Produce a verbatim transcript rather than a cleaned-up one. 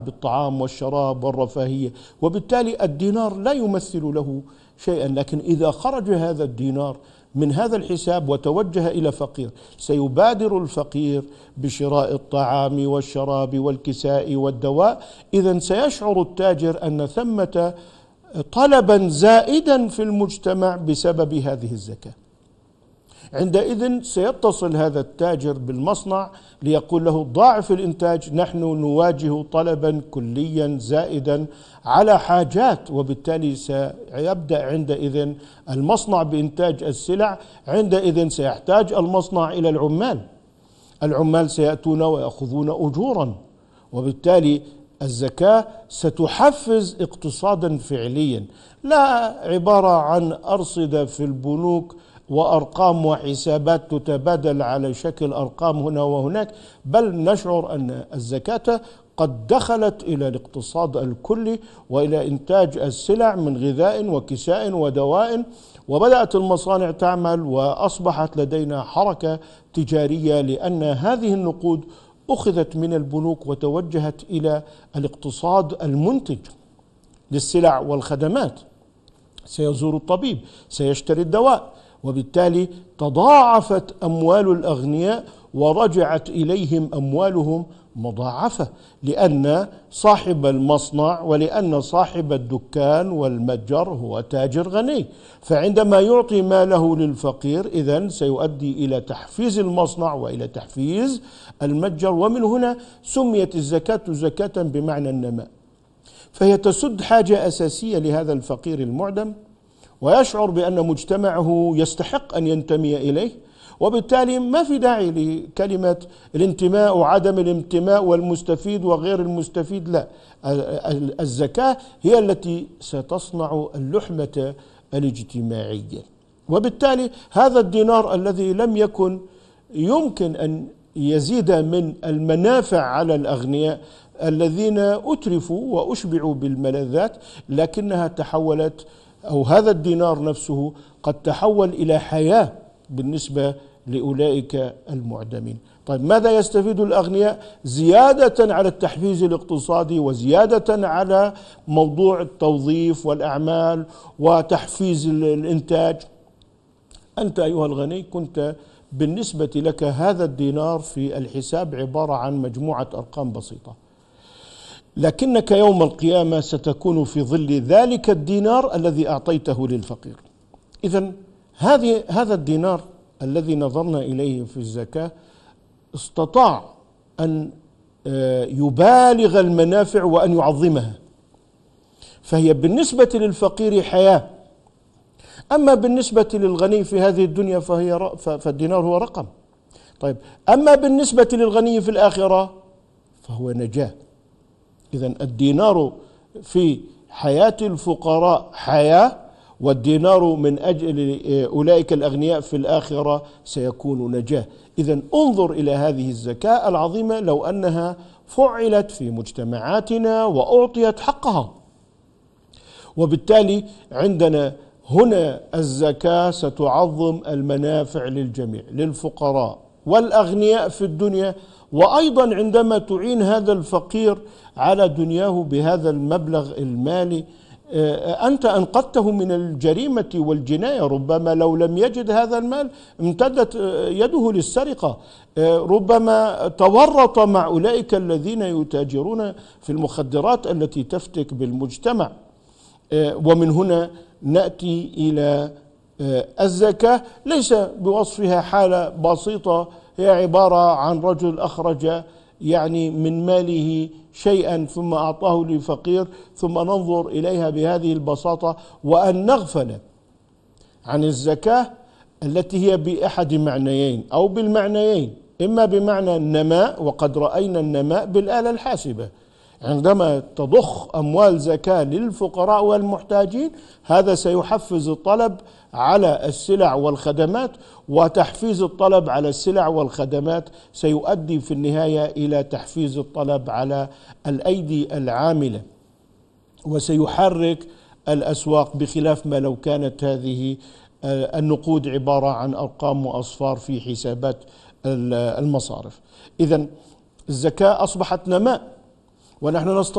بالطعام والشراب والرفاهية، وبالتالي الدينار لا يمثل له شيئا. لكن إذا خرج هذا الدينار من هذا الحساب وتوجه إلى فقير، سيبادر الفقير بشراء الطعام والشراب والكساء والدواء. إذن سيشعر التاجر أن ثمة طلبا زائدا في المجتمع بسبب هذه الزكاة. عندئذ سيتصل هذا التاجر بالمصنع ليقول له ضاعف الإنتاج، نحن نواجه طلبا كليا زائدا على حاجات، وبالتالي سيبدأ عندئذ المصنع بإنتاج السلع. عندئذ سيحتاج المصنع إلى العمال، العمال سيأتون ويأخذون أجورا، وبالتالي الزكاة ستحفز اقتصادا فعليا، لا عبارة عن أرصدة في البنوك وأرقام وحسابات تتبادل على شكل أرقام هنا وهناك، بل نشعر أن الزكاة قد دخلت إلى الاقتصاد الكلي وإلى إنتاج السلع من غذاء وكساء ودواء، وبدأت المصانع تعمل وأصبحت لدينا حركة تجارية، لأن هذه النقود أخذت من البنوك وتوجهت إلى الاقتصاد المنتج للسلع والخدمات. سيزور الطبيب، سيشتري الدواء، وبالتالي تضاعفت أموال الأغنياء ورجعت إليهم أموالهم مضاعفة، لأن صاحب المصنع ولأن صاحب الدكان والمتجر هو تاجر غني، فعندما يعطي ماله للفقير إذن سيؤدي إلى تحفيز المصنع وإلى تحفيز المتجر. ومن هنا سميت الزكاة زكاة بمعنى النماء، فهي تسد حاجة أساسية لهذا الفقير المعدم، ويشعر بأن مجتمعه يستحق أن ينتمي إليه، وبالتالي ما في داعي لكلمة الانتماء وعدم الانتماء والمستفيد وغير المستفيد. لا، الزكاة هي التي ستصنع اللحمة الاجتماعية. وبالتالي هذا الدينار الذي لم يكن يمكن أن يزيد من المنافع على الأغنياء الذين أترفوا وأشبعوا بالملذات، لكنها تحولت، أو هذا الدينار نفسه قد تحول إلى حياة بالنسبة لأولئك المعدمين. طيب ماذا يستفيد الأغنياء؟ زيادة على التحفيز الاقتصادي، وزيادة على موضوع التوظيف والأعمال وتحفيز الإنتاج. أنت أيها الغني كنت بالنسبة لك هذا الدينار في الحساب عبارة عن مجموعة أرقام بسيطة، لكنك يوم القيامة ستكون في ظل ذلك الدينار الذي أعطيته للفقير. إذن هذه هذا الدينار الذي نظرنا إليه في الزكاة استطاع أن يبالغ المنافع وأن يعظمها، فهي بالنسبة للفقير حياة. أما بالنسبة للغني في هذه الدنيا فهي فالدينار هو رقم. طيب أما بالنسبة للغني في الآخرة فهو نجاة. إذن الدينار في حياة الفقراء حياة، والدينار من أجل أولئك الأغنياء في الآخرة سيكون نجاة. إذن انظر إلى هذه الزكاة العظيمة لو أنها فعلت في مجتمعاتنا وأعطيت حقها. وبالتالي عندنا هنا الزكاة ستعظم المنافع للجميع، للفقراء والأغنياء في الدنيا، وأيضا عندما تعين هذا الفقير على دنياه بهذا المبلغ المالي أنت أنقذته من الجريمة والجناية. ربما لو لم يجد هذا المال امتدت يده للسرقة، ربما تورط مع أولئك الذين يتاجرون في المخدرات التي تفتك بالمجتمع. ومن هنا نأتي إلى الزكاة ليس بوصفها حالة بسيطة، هي عبارة عن رجل أخرج يعني من ماله شيئا ثم أعطاه لفقير، ثم ننظر إليها بهذه البساطة، وأن نغفل عن الزكاة التي هي بأحد معنيين أو بالمعنيين، إما بمعنى النماء، وقد رأينا النماء بالآلة الحاسبة، عندما تضخ أموال زكاة للفقراء والمحتاجين هذا سيحفز الطلب على السلع والخدمات، وتحفيز الطلب على السلع والخدمات سيؤدي في النهاية إلى تحفيز الطلب على الأيدي العاملة، وسيحرك الأسواق، بخلاف ما لو كانت هذه النقود عبارة عن أرقام وأصفار في حسابات المصارف. إذن الزكاة أصبحت نماء، ونحن نستطيع